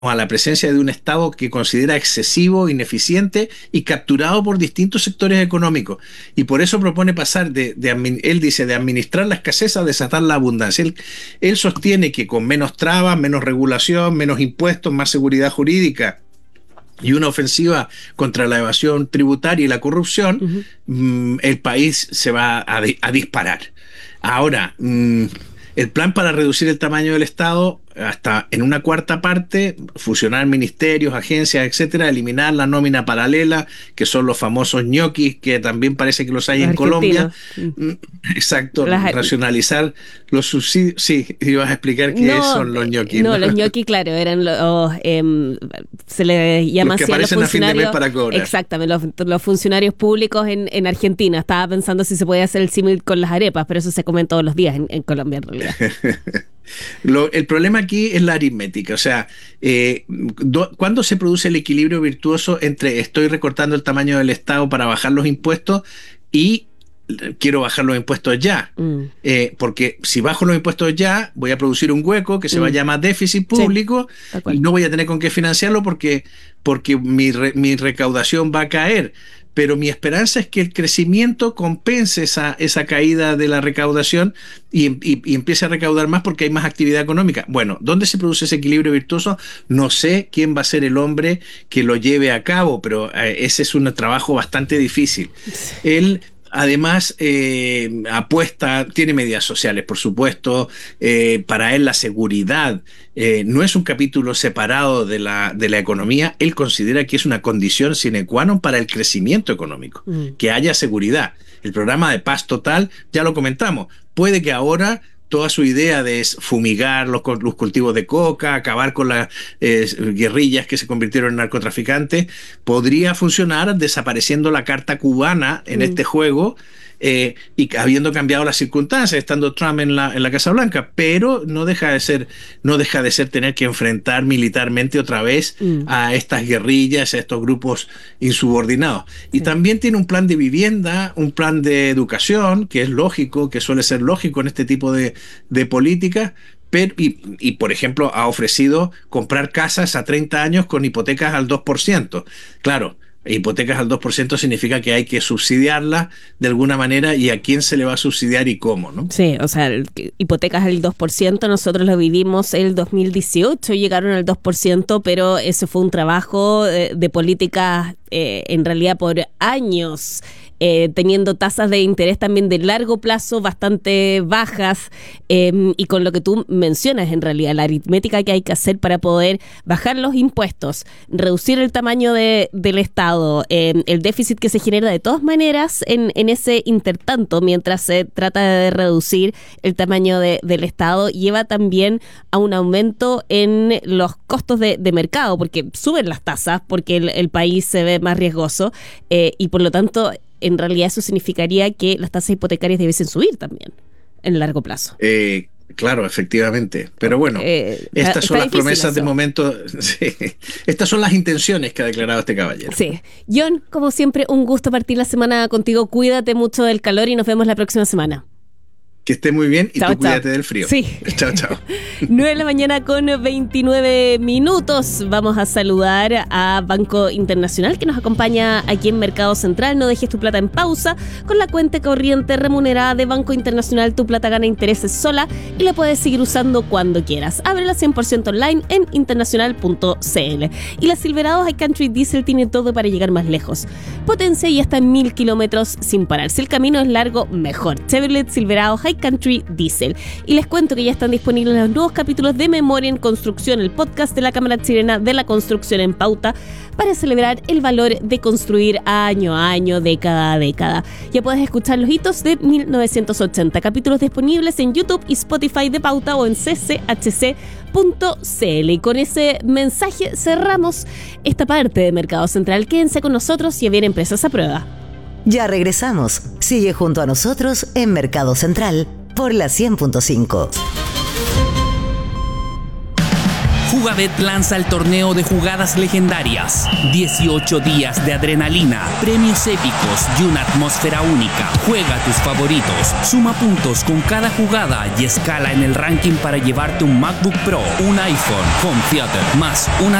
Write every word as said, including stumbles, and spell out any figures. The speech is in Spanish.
a la presencia de un Estado que considera excesivo, ineficiente y capturado por distintos sectores económicos. Y por eso propone pasar de, de él dice, de administrar la escasez a desatar la abundancia. Él, él sostiene que con menos trabas, menos regulación, menos impuestos, más seguridad jurídica y una ofensiva contra la evasión tributaria y la corrupción, uh-huh. el país se va a, a disparar. Ahora, el plan para reducir el tamaño del Estado hasta en una cuarta parte, fusionar ministerios, agencias, etcétera, eliminar la nómina paralela, que son los famosos ñoquis, que también parece que los hay los en Colombia. Mm. Exacto, Las... racionalizar los subsidios. Sí, ibas a explicar qué no, son los ñoquis. No, ¿no? Los ñoquis, claro, eran los, eh, se les llama los que así a los funcionarios. A fin de mes para cobrar. Exactamente, los, los funcionarios públicos en, en Argentina. Estaba pensando si se podía hacer el símil con las arepas, pero eso se come todos los días en, en Colombia, en realidad. Lo, el problema aquí es la aritmética, o sea, eh, do, ¿cuándo se produce el equilibrio virtuoso entre estoy recortando el tamaño del Estado para bajar los impuestos y quiero bajar los impuestos ya? Mm. Eh, porque si bajo los impuestos ya, voy a producir un hueco que se mm. va a llamar déficit público, sí, y no voy a tener con qué financiarlo porque, porque mi, re, mi recaudación va a caer. Pero mi esperanza es que el crecimiento compense esa, esa caída de la recaudación y, y, y empiece a recaudar más porque hay más actividad económica. Bueno, ¿dónde se produce ese equilibrio virtuoso? No sé quién va a ser el hombre que lo lleve a cabo, pero eh, ese es un trabajo bastante difícil. Él... Además, eh, apuesta, tiene medidas sociales, por supuesto. Eh, para él la seguridad eh, no es un capítulo separado de la, de la economía. Él considera que es una condición sine qua non para el crecimiento económico, mm. que haya seguridad. El programa de paz total, ya lo comentamos, puede que ahora toda su idea de fumigar los, los cultivos de coca, acabar con las eh, guerrillas que se convirtieron en narcotraficantes, podría funcionar desapareciendo la carta cubana en mm. este juego eh, y habiendo cambiado las circunstancias, estando Trump en la, en la Casa Blanca, pero no deja de ser, no deja de ser tener que enfrentar militarmente otra vez mm. a estas guerrillas, a estos grupos insubordinados. Y sí. también tiene un plan de vivienda, un plan de educación, que es lógico, que suele ser lógico en este tipo de, de políticas. Pero, y, y, por ejemplo, ha ofrecido comprar casas a treinta años con hipotecas al dos por ciento. Claro, hipotecas al dos por ciento significa que hay que subsidiarlas de alguna manera, y a quién se le va a subsidiar y cómo, ¿no? Sí, o sea, hipotecas al dos por ciento, nosotros lo vivimos el dos mil dieciocho, llegaron al dos por ciento, pero eso fue un trabajo de, de políticas eh, en realidad por años. Eh, teniendo tasas de interés también de largo plazo bastante bajas eh, y con lo que tú mencionas en realidad, la aritmética que hay que hacer para poder bajar los impuestos, reducir el tamaño de, del Estado, eh, el déficit que se genera de todas maneras en, en ese intertanto mientras se trata de reducir el tamaño de, del Estado, lleva también a un aumento en los costos de, de mercado, porque suben las tasas, porque el, el país se ve más riesgoso eh, y por lo tanto en realidad eso significaría que las tasas hipotecarias debiesen subir también en el largo plazo. Eh, claro, efectivamente. Pero bueno, eh, estas son las promesas eso. de momento. Sí, estas son las intenciones que ha declarado este caballero. Sí. John, como siempre, un gusto partir la semana contigo. Cuídate mucho del calor y nos vemos la próxima semana. Que esté muy bien y chao, tú cuídate chao. del frío. Sí. Chao, chao. nueve de la mañana con veintinueve minutos. Vamos a saludar a Banco Internacional, que nos acompaña aquí en Mercado Central. No dejes tu plata en pausa. Con la cuenta corriente remunerada de Banco Internacional, tu plata gana intereses sola y la puedes seguir usando cuando quieras. Ábrela cien por ciento online en internacional punto c l. Y la Silverado High Country Diesel tiene todo para llegar más lejos. Potencia y hasta mil kilómetros sin parar. Si el camino es largo, mejor. Chevrolet Silverado High Country Diesel. Y les cuento que ya están disponibles los nuevos capítulos de Memoria en Construcción, el podcast de la Cámara Chilena de la Construcción en Pauta, para celebrar el valor de construir año a año, década a década. Ya puedes escuchar los hitos de mil novecientos ochenta, capítulos disponibles en YouTube y Spotify de Pauta o en c c h c punto c l. Y con ese mensaje cerramos esta parte de Mercado Central. Quédense con nosotros y a ver Empresas a Prueba. Ya regresamos. Sigue junto a nosotros en Mercado Central por la cien punto cinco. Jugabet lanza el torneo de jugadas legendarias. dieciocho días de adrenalina, premios épicos y una atmósfera única. Juega tus favoritos, suma puntos con cada jugada y escala en el ranking para llevarte un MacBook Pro, un iPhone, Home Theater, más una